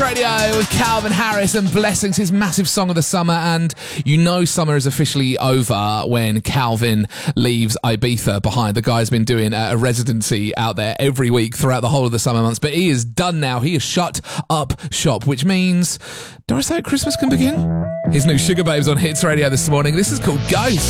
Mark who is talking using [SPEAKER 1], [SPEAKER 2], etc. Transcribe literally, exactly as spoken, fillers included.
[SPEAKER 1] Radio with Calvin Harris and Blessings, his massive song of the summer. And you know summer is officially over when Calvin leaves Ibiza behind. The guy's been doing a residency out there every week throughout the whole of the summer months, but he is done now. He has shut up shop, which means, dare I say, Christmas can begin? His new Sugar Babes on Hits Radio this morning. This is called Ghost.